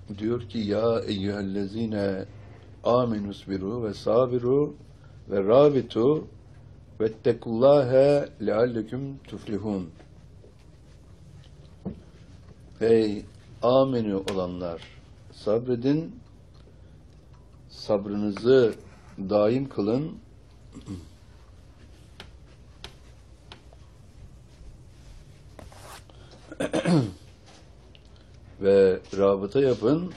diyor ki ya eyyühellezine amenusbiru ve sabiru ve rabitu vettekullâhe lealleküm tuflihun. Ey ameni olanlar, sabredin, sabrınızı daim kılın ve rabıta yapın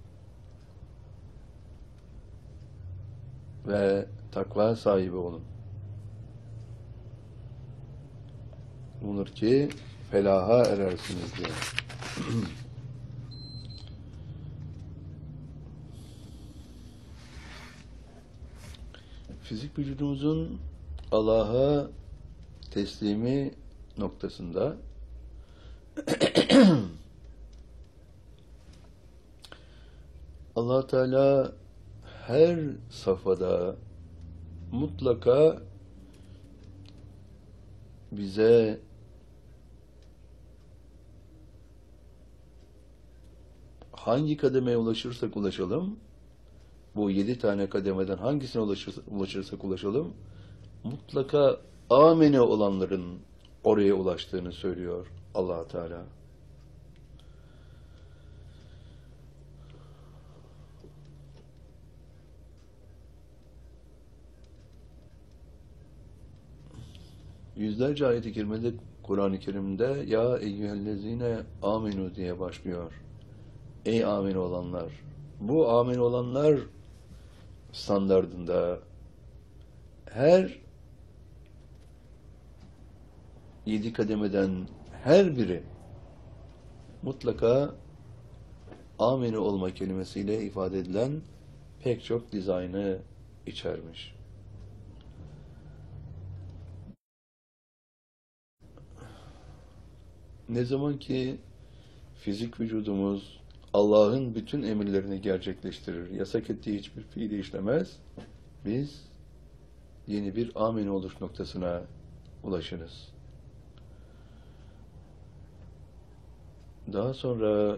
ve takva sahibi olun. Umulur ki felaha erersiniz diye. Fizik vücudumuzun Allah'a teslimi noktasında Allah Teala her safhada mutlaka bize hangi kademeye ulaşırsak ulaşalım, bu 7 tane kademeden hangisine ulaşırsak ulaşalım, mutlaka amene olanların oraya ulaştığını söylüyor Allah Teala. Yüzlerce ayet-i kerimede Kur'an-ı Kerim'de ya eyyühellezine amenu diye başlıyor. Ey amin olanlar. Bu amin olanlar standardında her 7 kademeden her biri mutlaka amini olma kelimesiyle ifade edilen pek çok dizaynı içermiş. Ne zaman ki fizik vücudumuz Allah'ın bütün emirlerini gerçekleştirir, yasak ettiği hiçbir fiili işlemez, biz yeni bir amin oluş noktasına ulaşırız. Daha sonra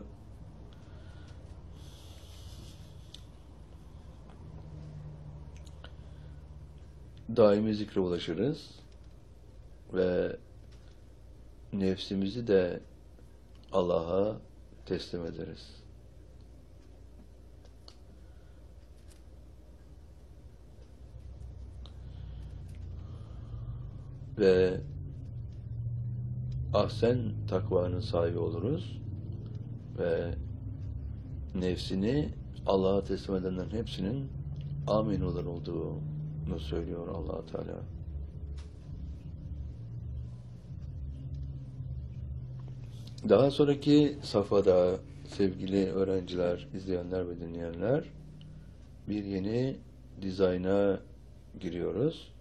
daimi zikre ulaşırız ve nefsimizi de Allah'a teslim ederiz. Ve ahsen takvanın sahibi oluruz ve nefsini Allah'a teslim edenlerin hepsinin amin olan olduğunu söylüyor Allah Teala. Daha sonraki safhada sevgili öğrenciler, izleyenler ve dinleyenler bir yeni dizayna giriyoruz.